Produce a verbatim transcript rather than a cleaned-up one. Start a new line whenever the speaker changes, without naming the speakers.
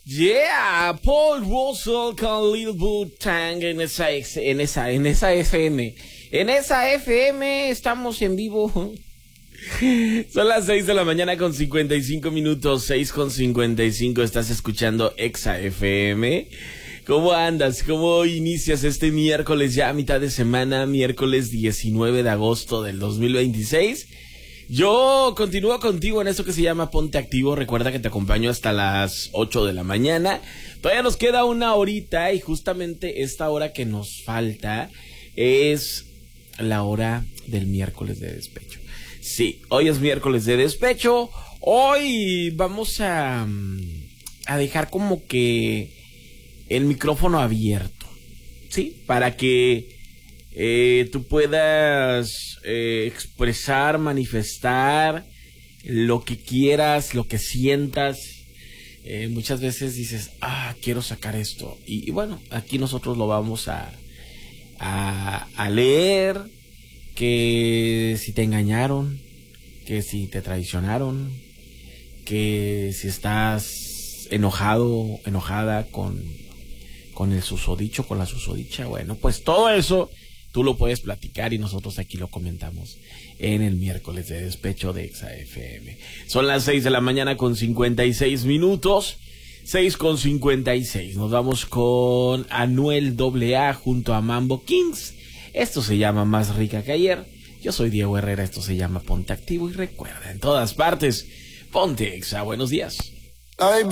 Yeah, Paul Russell con Lil Wu-Tang en esa, ex- en esa, en esa F M. En esa F M estamos en vivo. Son las seis de la mañana con cincuenta y cinco minutos, seis con cincuenta y cinco, estás escuchando Exa F M. ¿Cómo andas? ¿Cómo inicias este miércoles ya a mitad de semana, miércoles diecinueve de agosto del dos mil veintiséis? Yo continúo contigo en eso que se llama Ponte Activo. Recuerda que te acompaño hasta las ocho de la mañana. Todavía nos queda una horita y justamente esta hora que nos falta es la hora del miércoles de despecho. Sí, hoy es miércoles de despecho. Hoy vamos a, a dejar como que el micrófono abierto, ¿sí? Para que eh, tú puedas eh, expresar, manifestar lo que quieras, lo que sientas. Eh, muchas veces dices, ah, quiero sacar esto. Y, y bueno, aquí nosotros lo vamos a, a, a leer. Que si te engañaron, que si te traicionaron, que si estás enojado, enojada con, con el susodicho, con la susodicha, bueno, pues todo eso tú lo puedes platicar y nosotros aquí lo comentamos en el miércoles de despecho de Exa F M. Son las seis de la mañana con cincuenta y seis minutos, seis con cincuenta y seis. Nos vamos con Anuel A A junto a Mambo Kings. Esto se llama Más Rica que Ayer. Yo soy Diego Herrera, esto se llama Ponte Activo y recuerda, en todas partes, ponte Exa. Buenos días.
Ay,